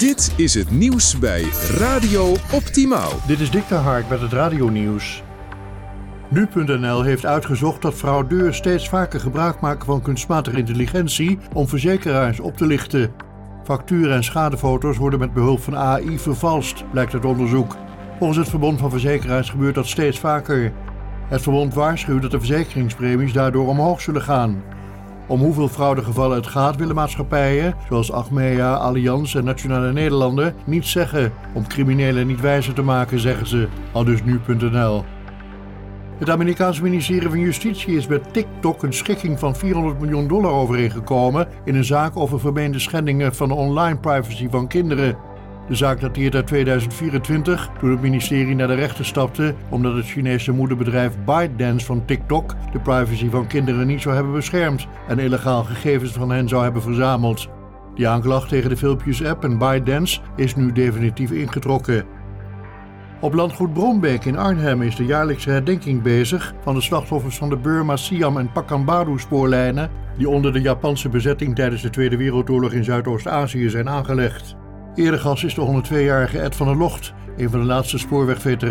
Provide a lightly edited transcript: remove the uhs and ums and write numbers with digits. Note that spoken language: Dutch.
Dit is het nieuws bij Radio Optimaal. Dit is Dick de Hark met het radionieuws. Nu.nl heeft uitgezocht dat fraudeurs steeds vaker gebruik maken van kunstmatige intelligentie om verzekeraars op te lichten. Facturen en schadefoto's worden met behulp van AI vervalst, blijkt uit onderzoek. Volgens het Verbond van Verzekeraars gebeurt dat steeds vaker. Het verbond waarschuwt dat de verzekeringspremies daardoor omhoog zullen gaan. Om hoeveel fraudegevallen het gaat willen maatschappijen, zoals Achmea, Allianz en Nationale Nederlanden, niet zeggen. Om criminelen niet wijzer te maken, zeggen ze, aldus nu.nl. Het Amerikaanse ministerie van Justitie is met TikTok een schikking van $400 miljoen overeengekomen in een zaak over vermeende schendingen van de online privacy van kinderen. De zaak dateert uit 2024, toen het ministerie naar de rechter stapte omdat het Chinese moederbedrijf ByteDance van TikTok de privacy van kinderen niet zou hebben beschermd en illegaal gegevens van hen zou hebben verzameld. Die aanklacht tegen de filmpjes-app en ByteDance is nu definitief ingetrokken. Op landgoed Brombeek in Arnhem is de jaarlijkse herdenking bezig van de slachtoffers van de Burma, Siam en Pakambaru spoorlijnen die onder de Japanse bezetting tijdens de Tweede Wereldoorlog in Zuidoost-Azië zijn aangelegd. Eregast is de 102-jarige Ed van der Locht, een van de laatste spoorwegveteranen